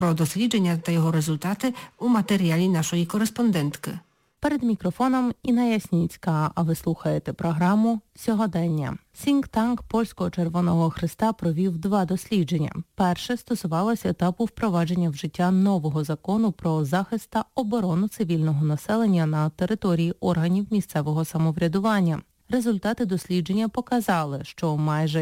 Про дослідження та його результати у матеріалі нашої кореспондентки. Перед мікрофоном Інна Ясніцька, а ви слухаєте програму «Сьогодення». Сінк-танк Польського Червоного Хреста провів 2 дослідження. Перше стосувалося етапу впровадження в життя нового закону про захист та оборону цивільного населення на території органів місцевого самоврядування. Результати дослідження показали, що майже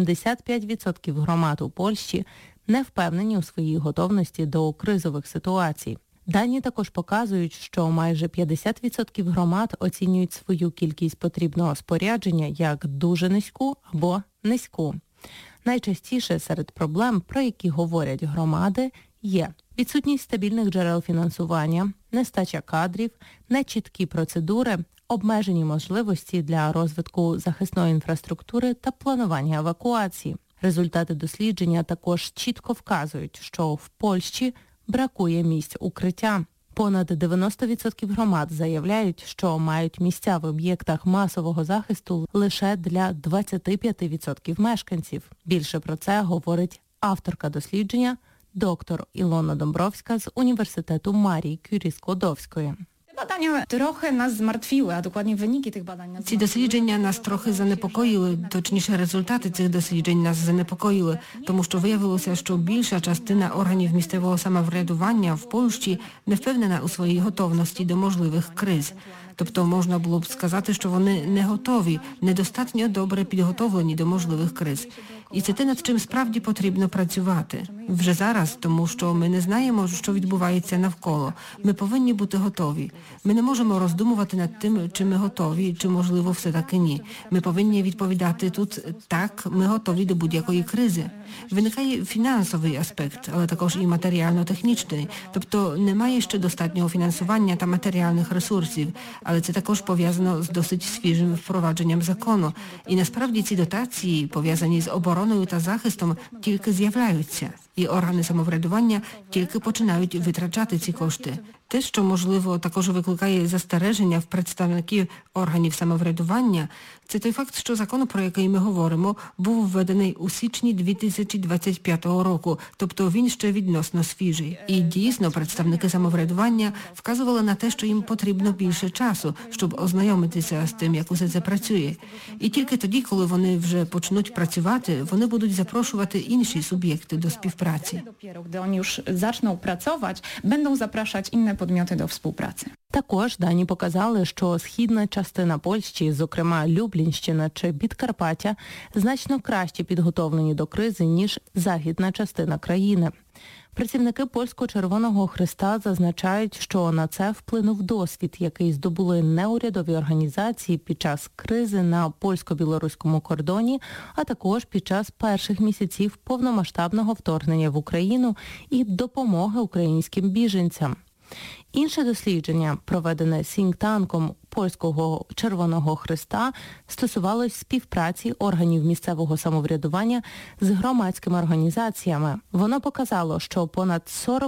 75% громад у Польщі не впевнені у своїй готовності до кризових ситуацій. Дані також показують, що майже 50% громад оцінюють свою кількість потрібного спорядження як дуже низьку або низьку. Найчастіше серед проблем, про які говорять громади, є відсутність стабільних джерел фінансування, нестача кадрів, нечіткі процедури, обмежені можливості для розвитку захисної інфраструктури та планування евакуації. Результати дослідження також чітко вказують, що в Польщі бракує місць укриття. Понад 90% громад заявляють, що мають місця в об'єктах масового захисту лише для 25% мешканців. Більше про це говорить авторка дослідження, доктор Ілона Домбровська з Університету Марії Кюрі-Складовської. Badania trochę nas zmartwiły, a dokładnie wyniki tych badań nas Ці дослідження нас трохи занепокоїли, точніше результати цих досліджень нас занепокоїли, тому що виявилося, що більша частина органів місцевого самоврядування в Польщі не впевнена у своїй готовності до можливих криз. Тобто можна було б сказати, що вони не готові, недостатньо добре підготовлені до можливих криз. І це те, над чим справді потрібно працювати. Вже зараз, тому що ми не знаємо, що відбувається навколо. Ми повинні бути готові. Ми не можемо роздумувати над тим, чи ми готові, чи можливо все-таки ні. Ми повинні відповідати тут так, ми готові до будь-якої кризи. Виникає фінансовий аспект, але також і матеріально-технічний. Тобто немає ще достатнього фінансування та матеріальних ресурсів, але це також пов'язано з досить свіжим впровадженням закону. І насправді ці дотації, пов'язані з обороною та захистом, тільки з'являються. І органи самоврядування тільки починають витрачати ці кошти. Те, що, можливо, також викликає застереження в представників органів самоврядування, це той факт, що закон, про який ми говоримо, був введений у січні 2025 року, тобто він ще відносно свіжий. І дійсно представники самоврядування вказували на те, що їм потрібно більше часу, щоб ознайомитися з тим, як усе це працює. І тільки тоді, коли вони вже почнуть працювати, вони будуть запрошувати інші суб'єкти до співпраці. dopiero, gdy oni już zaczną pracować, będą zapraszać inne podmioty do współpracy. Також дані показали, що східна частина Польщі, зокрема Люблінщина чи Підкарпаття, значно краще підготовлені до кризи, ніж західна частина країни. Працівники Польського Червоного Хреста зазначають, що на це вплинув досвід, який здобули неурядові організації під час кризи на польсько-білоруському кордоні, а також під час перших місяців повномасштабного вторгнення в Україну і допомоги українським біженцям. Інше дослідження, проведене сінк-танком Польського Червоного Хреста, стосувалось співпраці органів місцевого самоврядування з громадськими організаціями. Воно показало, що понад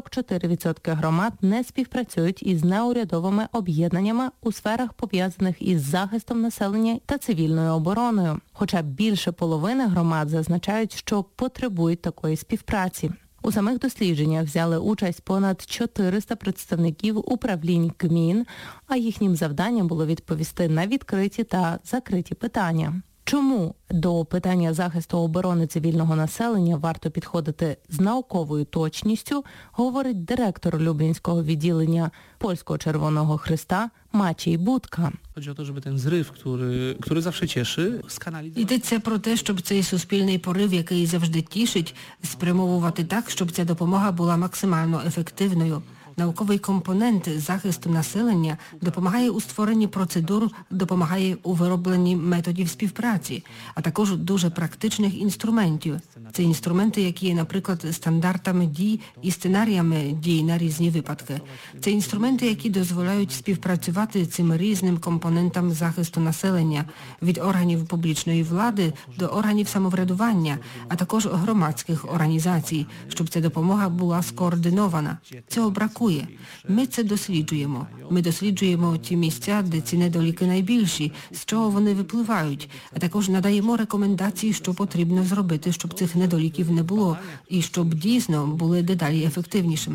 44% громад не співпрацюють із неурядовими об'єднаннями у сферах, пов'язаних із захистом населення та цивільною обороною. Хоча більше половини громад зазначають, що потребують такої співпраці. У самих дослідженнях взяли участь понад 400 представників управлінь ГМІН, а їхнім завданням було відповісти на відкриті та закриті питання. Чому до питання захисту оборони цивільного населення варто підходити з науковою точністю, говорить директор Люблінського відділення Польського Червоного Хреста Maciej Budka. Chodzi o to, żeby ten zryw, który zawsze cieszy, skanalizować. Йдеться про те, щоб цей суспільний порив, який завжди тішить, спрямовувати так, щоб ця допомога була максимально ефективною. Науковий компонент захисту населення допомагає у створенні процедур, допомагає у виробленні методів співпраці, а також дуже практичних інструментів. Це інструменти, які є, наприклад, стандартами дій і сценаріями дій на різні випадки. Це інструменти, які дозволяють співпрацювати цим різним компонентам захисту населення, від органів публічної влади до органів самоврядування, а також громадських організацій, щоб ця допомога була скоординована. Цього бракує. Ми це досліджуємо. Ми досліджуємо ті місця, де ці недоліки найбільші, з чого вони випливають, а також надаємо рекомендації, що потрібно зробити, щоб цих недоліків не було і щоб дійсно були дедалі ефективнішими.